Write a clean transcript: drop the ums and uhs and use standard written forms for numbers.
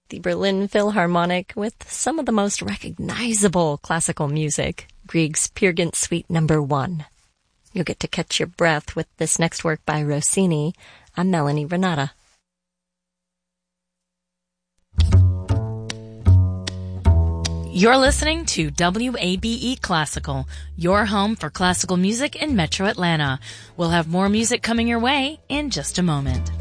the Berlin Philharmonic with some of the most recognizable classical music, Grieg's Peer Gynt Suite No. 1. You'll get to catch your breath with this next work by Rossini. I'm Melanie Renata. You're listening to WABE Classical, your home for classical music in Metro Atlanta. We'll have more music coming your way in just a moment.